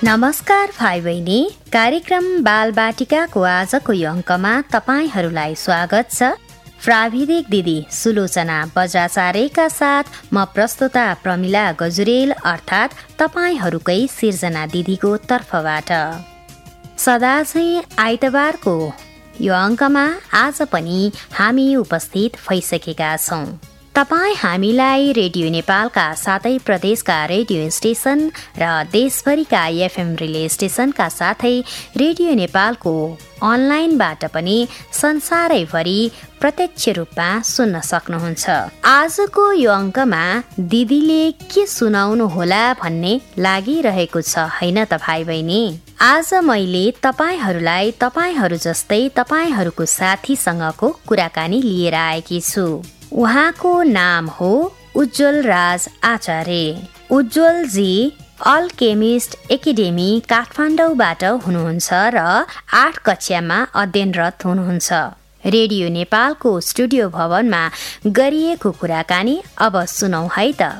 नमस्कार भाइ बहिनी, कार्यक्रम बालबाटिकाको आजको यो अङ्कमा तपाईहरूलाई स्वागत छ। प्राविधिक दिदी सुलोचना बज्राचार्यका साथ म प्रस्तुता प्रमिला गजुरेल अर्थात् तपाईहरूकै सिर्जना दिदीको तर्फबाट। सदा चाहिँ आइतबारको यो अङ्कमा आज पनि हामी उपस्थित भइसकेका छौँ। तपाईँ हामीलाई रेडियो नेपालका सातै प्रदेशका रेडियो स्टेशन र देशभरिका एफएम रिले स्टेशनका साथै रेडियो नेपालको अनलाइनबाट पनि संसारैभरि प्रत्यक्ष रूपमा सुन्न सक्नुहुन्छ। आजको यो अङ्कमा दिदीले के सुनाउनु होला भन्ने लागिरहेको छ हैन त भाइ बहिनी। आज मैले तपाईहरूलाई तपाईहरू जस्तै तपाईहरूको साथीसँगको कुराकानी लिएर आएकी छु। उहाँको नाम हो उज्जवल राज आचार्य। उज्जवल जी अल्केमिस्ट एकाडेमी काठमाडौँबाट हुनुहुन्छ र 8 कक्षामा अध्ययनरत हुनुहुन्छ। रेडियो नेपालको स्टुडियो भवनमा गरिएको कुराकानी अब सुनौ है त।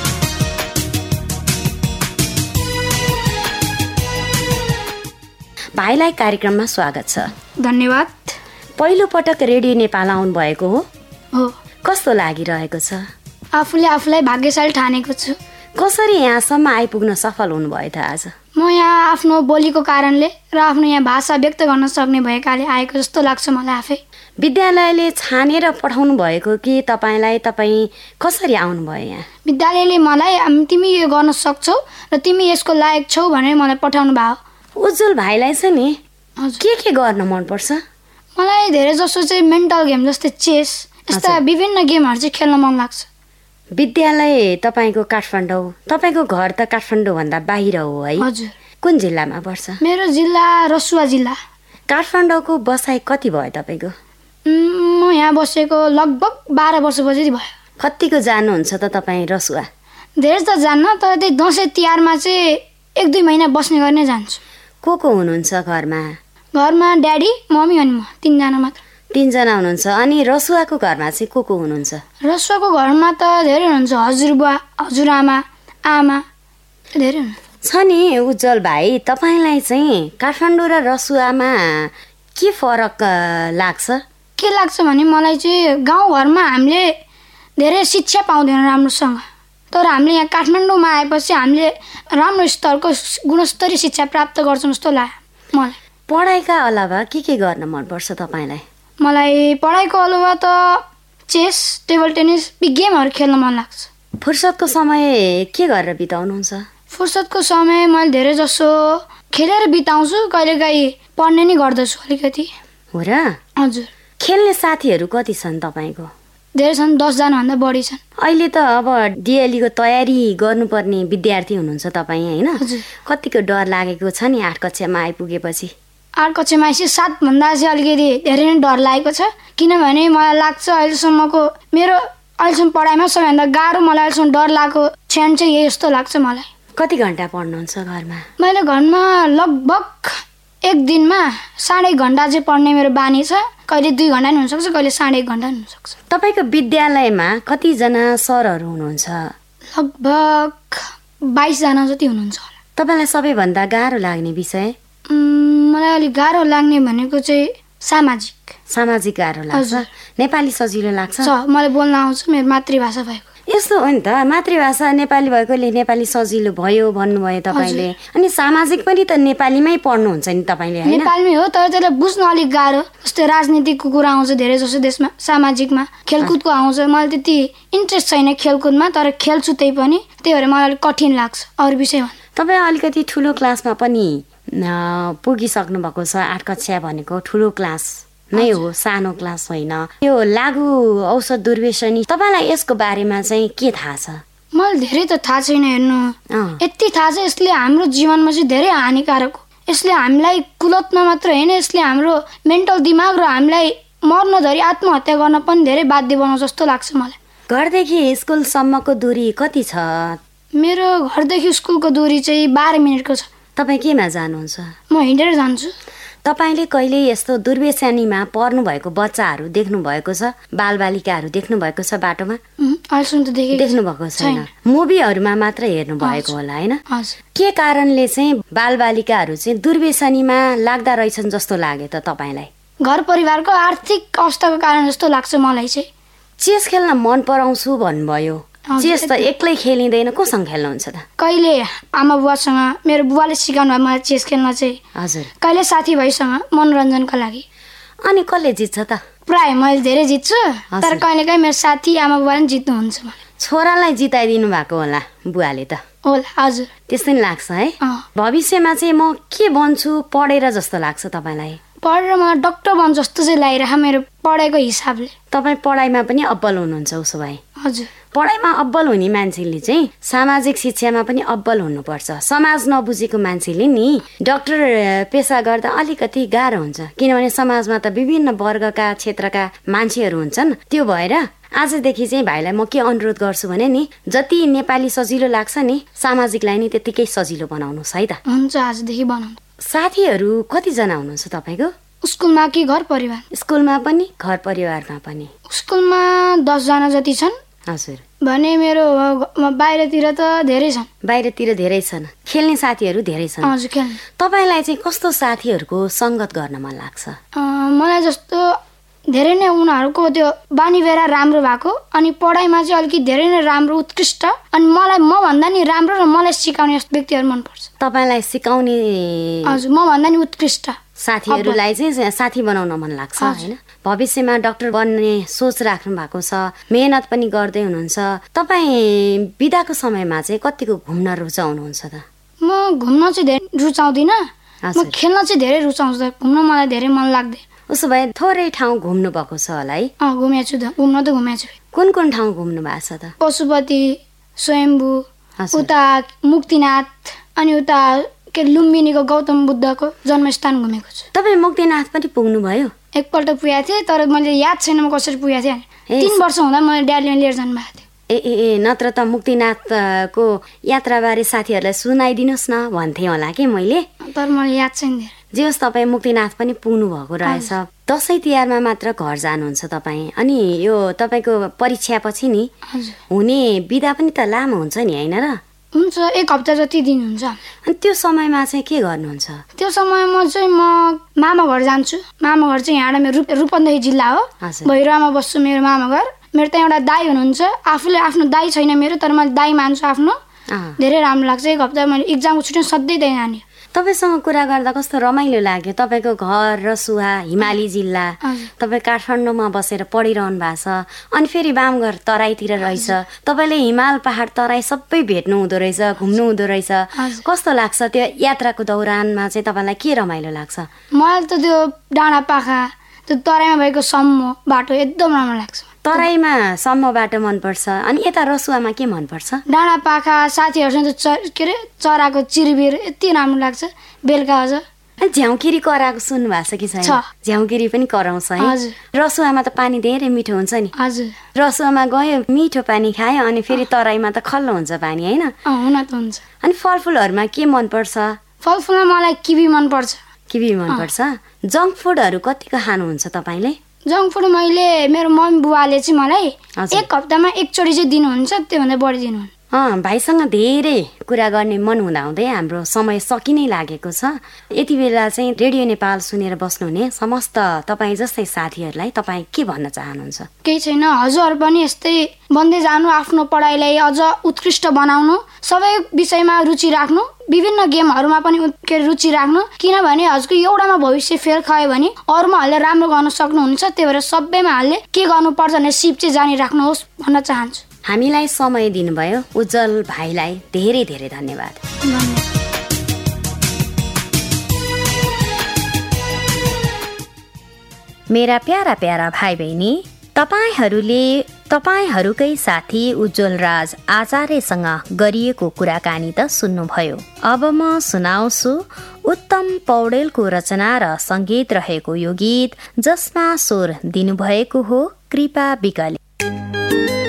भाइलाई कार्यक्रममा स्वागत छ। धन्यवाद। पहिलो पटक रेडियो नेपाल आउनु भएको हो। कस्तो लागिरहेको छ? आफूले आफूलाई भाग्यशाली ठानेको छु। कसरी यहाँसम्म आइपुग्न सफल हुनुभयो त आज? म यहाँ आफ्नो बोलीको कारणले र आफ्नो यहाँ भाषा व्यक्त गर्न सक्ने भएकाले आएको जस्तो लाग्छ मलाई आफै। विद्यालयले छानेर पठाउनु भएको कि तपाईँ कसरी आउनुभयो यहाँ? विद्यालयले मलाई तिमी यो गर्न सक्छौ र तिमी यसको लायक छौ भनेर मलाई पठाउनु भयो। उज्जवल भाइलाई चाहिँ नि के गर्न मनपर्छ? मलाई धेरै जसो चाहिँ मेन्टल गेम जस्तै चेस यस्ता विभिन्न गेमहरू चाहिँ खेल्न मन लाग्छ। विद्यालय तपाईँको काठमाडौँ, तपाईँको घर त काठमाडौँ भन्दा बाहिर हो है? हजुर। कुन जिल्लामा पर्छ? मेरो जिल्ला रसुवा जिल्ला। काठमाडौँको बसाइ कति भयो तपाईँको? म यहाँ बसेको लगभग 12 वर्ष बजेरी भयो। कतिको जानुहुन्छ त तपाईँ रसुवा? धेरै त जान्न, तर त्यही दसैँ तिहारमा चाहिँ 1-2 महिना बस्ने गर्ने जान्छु। को हुनुहुन्छ घरमा? घरमा ड्याडी, मम्मी अनि म, 3 जना मात्र। 3 जना हुनुहुन्छ। अनि रसुवाको घरमा चाहिँ को हुनुहुन्छ? रसुवाको घरमा त धेरै हुनुहुन्छ। हजुरबुवा, हजुरआमा, आमा धेरै हुनुहुन्छ। छ नि उज्जवल भाइ, तपाईँलाई चाहिँ काठमाडौँ र रसुवामा के फरक लाग्छ? के लाग्छ भने मलाई चाहिँ गाउँघरमा हामीले धेरै शिक्षा पाउँदैन राम्रोसँग, तर हामीले यहाँ काठमाडौँमा आएपछि हामीले राम्रो स्तरको गुणस्तरीय शिक्षा प्राप्त गर्छौँ जस्तो लाग्यो मलाई। पढाइका अलावा के गर्न मनपर्छ तपाईँलाई? मलाई पढाइको अलावा त चेस, टेबल टेनिस, गेमहरू खेल्न मन लाग्छ। फुर्सदको समय के गरेर बिताउनुहुन्छ? फुर्सदको समय मैले धेरै जसो खेलेर बिताउँछु, कहिलेकाहीँ पढ्ने नै गर्दछु अलिकति। हो र? हजुर। खेल्ने साथीहरू कति छन् तपाईँको? धेरै छन्, 10 जनाभन्दा बढी छन्। अहिले त अब डिएलईको तयारी गर्नुपर्ने विद्यार्थी हुनुहुन्छ तपाईँ होइन? कतिको डर लागेको छ नि 8 कक्षामा आइपुगेपछि? 8 कक्षामा आएपछि 7 भन्दा चाहिँ अलिकति धेरै नै डर लागेको छ। किनभने मलाई लाग्छ मेरो अहिलेसम्म पढाइमा सबैभन्दा गाह्रो, मलाई अहिलेसम्म डर लागेको क्षण चाहिँ यही जस्तो लाग्छ मलाई। कति घन्टा पढ्नुहुन्छ घरमा? मैले घरमा लगभग एक दिनमा 1.5 घन्टा चाहिँ पढ्ने मेरो बानी छ। कहिले 2 घन्टा नि हुनसक्छ, कहिले 1.5 घन्टा नि हुनसक्छ। तपाईँको विद्यालयमा कतिजना सरहरू हुनुहुन्छ? लगभग 22 जना जति हुनुहुन्छ होला। तपाईँलाई सबैभन्दा गाह्रो लाग्ने विषय? मलाई अलिक गाह्रो लाग्ने भनेको चाहिँ सामाजिक गाह्रो लाग्छ। नेपाली सजिलो लाग्छ? मलाई बोल्न आउँछ, मेरो मातृभाषा भएको। यस्तो हो नि त, मातृभाषा नेपाली भएकोले नेपाली सजिलो भयो भन्नुभयो तपाईँले। अनि सामाजिक पनि त नेपालीमै पढ्नुहुन्छ नि तपाईँले हैन? नेपालीमै हो, तर त्यसलाई बुझ्न अलिक गाह्रो। जस्तै राजनीतिको कुरा आउँछ धेरै जसो देशमा, सामाजिकमा खेलकुदको आउँछ। मलाई त्यति इन्ट्रेस्ट छैन खेलकुदमा, तर खेल्छु त्यही पनि, त्यही भएर मलाई अलिक कठिन लाग्छ अरू विषयमा। तपाईँ अलिकति ठुलो क्लासमा पनि पुगिसक्नु भएको छ। 8 कक्षा भनेको ठुलो क्लास नै हो, सानो क्लास होइन। यो लागु औषध दुर्व्यसनी, तपाईँलाई यसको बारेमा चाहिँ के थाहा छ? मलाई धेरै त थाहा छैन। हेर्नु, यति थाहा छ यसले हाम्रो जीवनमा चाहिँ धेरै हानिकारक हो। यसले हामीलाई कुलतमा मात्र होइन, यसले हाम्रो मेन्टल दिमाग र हामीलाई मर्नधरि आत्महत्या गर्न पनि धेरै बाध्य बनाउँछ जस्तो लाग्छ मलाई। घरदेखि स्कुलसम्मको दूरी कति छ? मेरो घरदेखि स्कुलको दूरी चाहिँ 12 मिनटको छ। तपाईँ केमा जानुहुन्छ? म हिँडेर जान्छु। तपाईले कहिले यस्तो दुर्व्यसनीमा पर्नु भएको बच्चाहरू देख्नु भएको छ? बालबालिकाहरू देख्नु भएको छ बाटोमा? अहिलेसम्म त देख्नु भएको छैन। मुभीहरूमा मात्र हेर्नु भएको होला हैन? के कारणले चाहिँ बालबालिकाहरू चाहिँ दुर्व्यसनीमा लाग्दा रहेछन् जस्तो लाग्यो त तपाईलाई? घर परिवारको आर्थिक अवस्थाको कारण जस्तो लाग्छ मलाई चाहिँ। चेस खेल्न मन पराउँछु भन्नुभयो, चेस त एक्लै खेलिँदैन, कोसँग खेल्नुहुन्छ त? कहिले आमा बुवासँग, मेरो बुवाले सिकाउनु भयो मलाई चेस खेल्न चाहिँ। हजुर। कहिले साथीभाइसँग मनोरञ्जनको लागि। अनि कसले जित्छ त? प्राय मैले धेरै जित्छु, तर कहिले काहीँ मेरो साथी आमा बुवाले जित्नुहुन्छ। छोरालाई जिताइदिनु भएको होला बुवाले त? होला, हजुर। त्यस्तै लाग्छ है। भविष्यमा चाहिँ म के बन्छु पढेर जस्तो लाग्छ तपाईलाई? पढेर म डक्टर बन्छु जस्तो चाहिँ लागिरहेको मेरो पढाइको हिसाबले। तपाईँ पढाइमा पनि अब्बल हुनुहुन्छ उसो भए? हजुर। पढाइमा अब्बल हुने मान्छेले चाहिँ सामाजिक शिक्षामा पनि अब्बल हुनुपर्छ। समाज नबुझेको मान्छेले नि डक्टर पेसा गर्दा अलिकति गाह्रो हुन्छ, किनभने समाजमा त विभिन्न वर्गका क्षेत्रका मान्छेहरू हुन्छन्। त्यो भएर आजदेखि चाहिँ भाइलाई म के अनुरोध गर्छु भने नि, जति नेपाली सजिलो लाग्छ नि सामाजिकलाई नि त्यतिकै सजिलो बनाउनुहोस् है त। हुन्छ, आजदेखि बनाउनु। साथीहरू कतिजना हुनुहुन्छ तपाईँको? स्कुलमा कि घर परिवार? स्कुलमा पनि घर परिवारमा पनि। स्कुलमा 10 जना जति छन्। हजुर। भने मेरो बाहिरतिर त धेरै छन्। बाहिरतिर धेरै छन्, खेल्ने साथीहरू धेरै छन्। हजुर, खेल्ने। तपाईँलाई चाहिँ कस्तो साथीहरूको सङ्गत गर्न मन लाग्छ? मलाई जस्तो धेरै नै उनीहरूको त्यो बानी बेरा राम्रो भएको, अनि पढाइमा चाहिँ अलिकति धेरै नै राम्रो उत्कृष्ट, अनि मलाई मभन्दा नि राम्रो र मलाई सिकाउने व्यक्तिहरू मनपर्छ। तपाईँलाई सिकाउने? हजुर, मभन्दा नि उत्कृष्ट साथीहरूलाई चाहिँ साथी बनाउन मन लाग्छ हैन? भविष्यमा डाक्टर बन्ने सोच राख्नु भएको छ, मेहनत पनि गर्दै हुनुहुन्छ। तपाईँ बिदाको समयमा चाहिँ कतिको घुम्न रुचाउनुहुन्छ त? म घुम्न चाहिँ धेरै रुचाउँदिनँ, म खेल्न चाहिँ धेरै रुचाउँछु। घुम्न मलाई धेरै मन लाग्दैन। उसो भए थोरै ठाउँ घुम्नु भएको छ होला है? घुमेको छु त, घुम्न त घुमेको छु। कुन कुन ठाउँ घुम्नु भएको छ त? पशुपति, स्वयम्भू, उता मुक्तिनाथ, अनि उता के लुम्बिनीको गौतम बुद्धको जन्मस्थान घुमेको छु। तपाईँ मुक्तिनाथ पनि पुग्नु भयो? एकपल्ट पुगेको थिएँ, तर मैले याद छैन म कसरी पुगेको थिएँ। 3 वर्ष हुँदा मैले ड्याडीले लिएर जानुभएको थियो। नत्र त मुक्तिनाथको यात्राबारे साथीहरूलाई सुनाइदिनुहोस् न भन्थे होला कि मैले, तर मलाई याद छैन। जे होस् तपाईँ मुक्तिनाथ पनि पुग्नु भएको रहेछ। दसैँ तिहारमा मात्र घर जानुहुन्छ तपाईँ, अनि यो तपाईँको परीक्षा पछि नि हुने बिदा पनि त लामो हुन्छ नि हैन र? हुन्छ, 1 हप्ता जति दिन हुन्छ। अनि त्यो समयमा चाहिँ के गर्नुहुन्छ? त्यो समयमा चाहिँ म मामा घर जान्छु। मामा घर चाहिँ यहाँ मेरो रूपन्देही जिल्ला हो, भैरवामा बस्छु मेरो मामा घर। मेरो त एउटा दाई हुनुहुन्छ, आफूले आफ्नो दाई छैन मेरो, तर मैले दाई मान्छु आफ्नो। धेरै राम्रो लाग्छ। 1 हप्ता मैले इक्जामको छुट्टी सधैँ त्यही नानी। तपाईँसँग कुरा गर्दा कस्तो रमाइलो लाग्यो। तपाईँको घर रसुवा हिमाली जिल्ला, तपाईँ काठमाडौँमा बसेर पढिरहनु भएको छ, अनि फेरि बामघर तराईतिर रहेछ। तपाईँले हिमाल पहाड तराई सबै भेट्नु हुँदो रहेछ, घुम्नु हुँदो रहेछ। कस्तो लाग्छ त्यो यात्राको दौरानमा चाहिँ तपाईँलाई के रमाइलो लाग्छ? मलाई त त्यो डाँडा पाखा, त्यो तराईमा भएको सम्म बाटो एकदम राम्रो लाग्छ। तराईमा सम्म बाटो मनपर्छ, अनि यता रसुवामा के मनपर्छ? डाँडा पाखा साथीहरूसँग के अरे चराको चिरबिर यति राम्रो लाग्छ। बेलुका हजुर झ्याउकिरी कराएको सुन्नु भएको छ कि छैन? झ्याउकिरी पनि कराउँछ है। रसुवामा त पानी धेरै मिठो हुन्छ नि। हजुर, रसुवामा गयो मिठो पानी खायो, अनि फेरि तराईमा त खल्लो हुन्छ पानी हैन? हुन त हुन्छ। अनि फलफुलहरूमा के मनपर्छ? फलफुलमा मलाई किवी मनपर्छ। किवी मनपर्छ। जङ्क फुडहरू कतिको खानुहुन्छ तपाईँले? जङ्क फुड मैले मेरो मम्मी बुवाले चाहिँ मलाई 1 हप्तामा 1 चोटि चाहिँ दिनुहुन्छ, त्योभन्दा बढी दिनुहुन्न। भाइसँग धेरै कुरा गर्ने मन हुँदाहुँदै हाम्रो समय सकि नै लागेको छ। यति बेला चाहिँ रेडियो नेपाल सुनेर बस्नुहुने समस्त तपाईँ जस्तै साथीहरूलाई तपाईँ के भन्न चाहनुहुन्छ? केही छैन, हजुरहरू पनि यस्तै बन्दै जानु, आफ्नो पढाइलाई अझ उत्कृष्ट बनाउनु, सबै विषयमा रुचि राख्नु, विभिन्न गेमहरूमा पनि रुचि राख्नु, किनभने हजुरको एउटामा भविष्य फेल खायो भने अरूमा हालले राम्रो गर्न सक्नुहुन्छ। त्यही भएर सबैमा हालले के गर्नुपर्छ भने सिप चाहिँ जानिराख्नुहोस् भन्न चाहन्छु। हामीलाई समय दिनुभयो उज्जवल भाइलाई धेरै धेरै धन्यवाद। मेरा प्यारा प्यारा भाइ बहिनी, तपाईहरूले तपाईहरूकै साथी उज्जवल राज आचार्यसँग गरिएको कुराकानी त सुन्नुभयो। अब म सुनाउँछु उत्तम पौडेलको रचना र सङ्गीत रहेको यो गीत, जसमा स्वर दिनुभएको हो कृपा विकले।